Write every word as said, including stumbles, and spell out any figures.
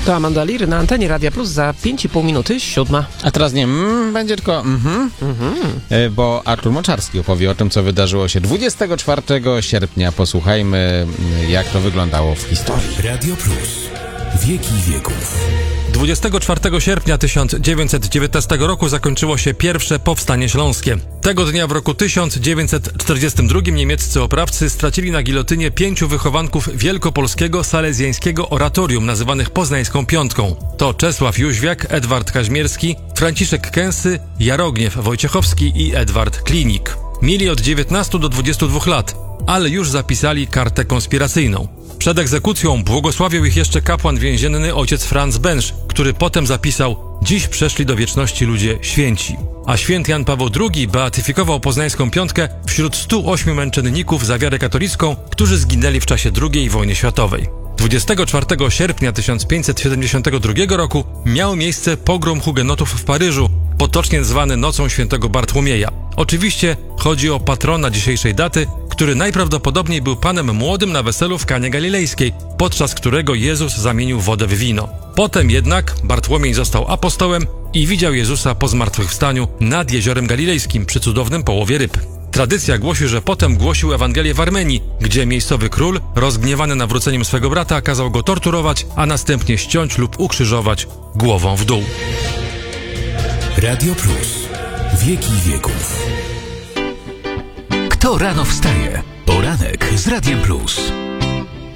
To Amanda Lear na antenie Radia Plus za pięć i pół minuty, siódma. A teraz nie mm, będzie tylko mhm, Mhm. y, bo Artur Moczarski opowie o tym, co wydarzyło się dwudziestego czwartego sierpnia. Posłuchajmy, y, jak to wyglądało w historii. Radio Plus. Wieki wieków. dwudziestego czwartego sierpnia tysiąc dziewięćset dziewiętnastego roku zakończyło się pierwsze powstanie śląskie. Tego dnia w roku tysiąc dziewięćset czterdziestym drugim niemieccy oprawcy stracili na gilotynie pięciu wychowanków wielkopolskiego salezjańskiego oratorium nazywanych Poznańską Piątką. To Czesław Jóźwiak, Edward Kaźmierski, Franciszek Kęsy, Jarogniew Wojciechowski i Edward Klinik. Mieli od dziewiętnastu do dwudziestu dwóch lat, ale już zapisali kartę konspiracyjną. Przed egzekucją błogosławił ich jeszcze kapłan więzienny ojciec Franz Bensz, który potem zapisał: dziś przeszli do wieczności ludzie święci. A święty Jan Paweł drugi beatyfikował Poznańską Piątkę wśród stu ośmiu męczenników za wiarę katolicką, którzy zginęli w czasie drugiej wojny światowej. dwudziestego czwartego sierpnia tysiąc pięćset siedemdziesiątego drugiego roku miał miejsce pogrom hugenotów w Paryżu, potocznie zwany Nocą Świętego Bartłomieja. Oczywiście chodzi o patrona dzisiejszej daty, który najprawdopodobniej był panem młodym na weselu w Kanie Galilejskiej, podczas którego Jezus zamienił wodę w wino. Potem jednak Bartłomiej został apostołem i widział Jezusa po zmartwychwstaniu nad Jeziorem Galilejskim przy cudownym połowie ryb. Tradycja głosi, że potem głosił Ewangelię w Armenii, gdzie miejscowy król, rozgniewany nawróceniem swego brata, kazał go torturować, a następnie ściąć lub ukrzyżować głową w dół. Radio Plus. Wieki wieków. Kto rano wstaje? Poranek z Radiem Plus.